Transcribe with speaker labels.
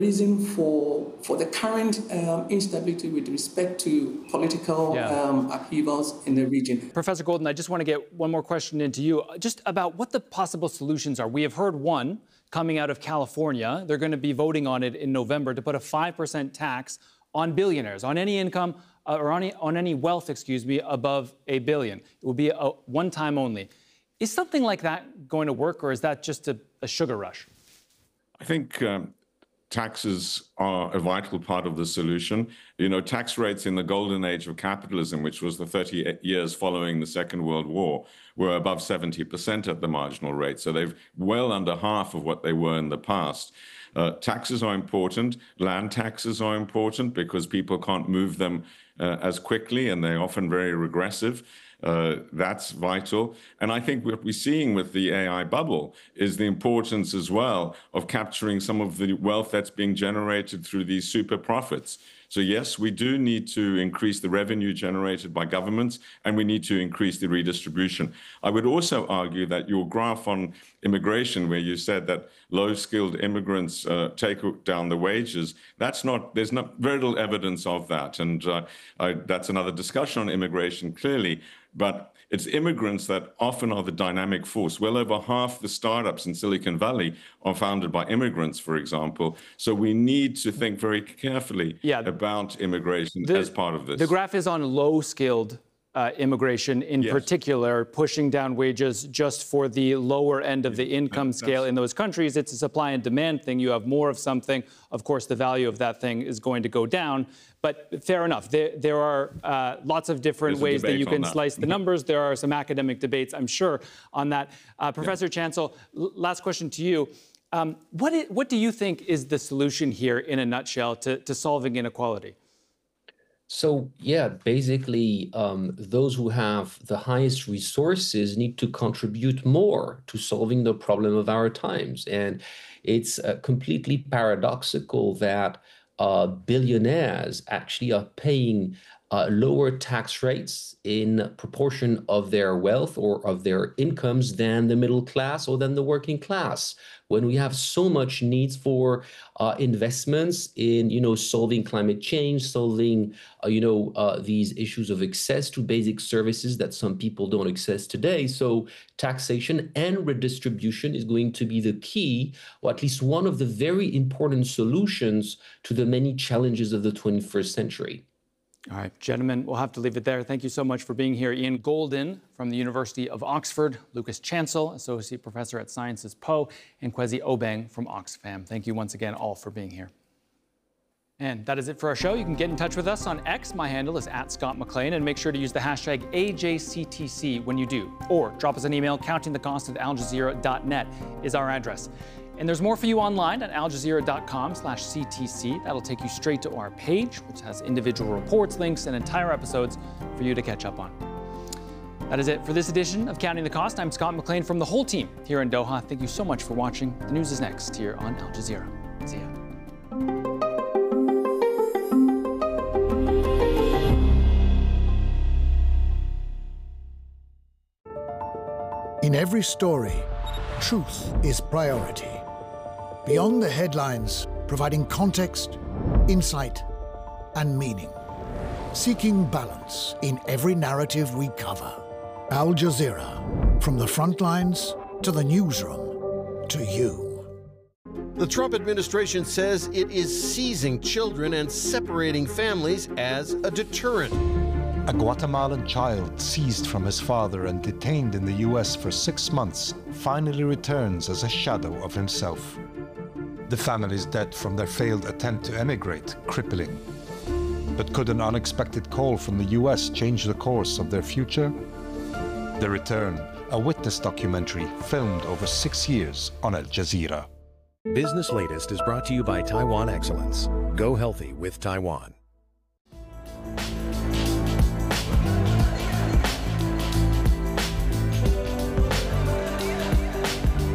Speaker 1: reason for the current instability with respect to political upheavals in the region.
Speaker 2: Professor Golden, I just want to get one more question into you, just about what the possible solutions are. We have heard one coming out of California. They're going to be voting on it in November to put a 5% tax on billionaires, on any income or on any wealth, above $1 billion. It will be a one-time only. Is something like that going to work, or is that just a sugar rush?
Speaker 3: I think taxes are a vital part of the solution. You know, tax rates in the golden age of capitalism, which was the 30 years following the Second World War, were above 70% at the marginal rate. So they've well under half of what they were in the past. Taxes are important. Land taxes are important because people can't move them as quickly, and they're often very regressive. That's vital. And I think what we're seeing with the AI bubble is the importance as well of capturing some of the wealth that's being generated through these super profits. So yes, we do need to increase the revenue generated by governments, and we need to increase the redistribution. I would also argue that your graph on immigration, where you said that low-skilled immigrants take down the wages, there's very little evidence of that. And that's another discussion on immigration, clearly. But it's immigrants that often are the dynamic force. Well over half the startups in Silicon Valley are founded by immigrants, for example. So we need to think very carefully about immigration as part of this.
Speaker 2: The graph is on low-skilled immigration in particular, pushing down wages just for the lower end of the income scale in those countries. It's a supply and demand thing. You have more of something. Of course, the value of that thing is going to go down. But fair enough. There are lots of different ways that you can slice the numbers. There are some academic debates, I'm sure, on that. Professor Chancel, last question to you. What do you think is the solution here, in a nutshell, to solving inequality?
Speaker 4: So, yeah, basically, those who have the highest resources need to contribute more to solving the problem of our times. And it's completely paradoxical that billionaires actually are paying lower tax rates in proportion of their wealth or of their incomes than the middle class or than the working class, when we have so much needs for investments in, solving climate change, solving, these issues of access to basic services that some people don't access today. So taxation and redistribution is going to be the key, or at least one of the very important solutions to the many challenges of the 21st century.
Speaker 2: All right, gentlemen, we'll have to leave it there. Thank you so much for being here. Ian Golden from the University of Oxford, Lucas Chancel, Associate Professor at Sciences Po, and Kwesi Obeng from Oxfam. Thank you once again all for being here. And that is it for our show. You can get in touch with us on X. My handle is @ScottMcLean, and make sure to use the hashtag AJCTC when you do. Or drop us an email. countingthecost@aljazeera.net is our address. And there's more for you online at aljazeera.com/CTC. That'll take you straight to our page, which has individual reports, links, and entire episodes for you to catch up on. That is it for this edition of Counting the Cost. I'm Scott McLean from the whole team here in Doha. Thank you so much for watching. The news is next here on Al Jazeera. See ya.
Speaker 5: In every story, truth is priority. Beyond the headlines, providing context, insight, and meaning. Seeking balance in every narrative we cover. Al Jazeera, from the front lines to the newsroom to you.
Speaker 6: The Trump administration says it is seizing children and separating families as a deterrent.
Speaker 7: A Guatemalan child seized from his father and detained in the U.S. for 6 months finally returns as a shadow of himself. The family's debt from their failed attempt to emigrate crippling. But could an unexpected call from the U.S. change the course of their future? The Return, a witness documentary filmed over 6 years on Al Jazeera.
Speaker 8: Business Latest is brought to you by Taiwan Excellence. Go healthy with Taiwan.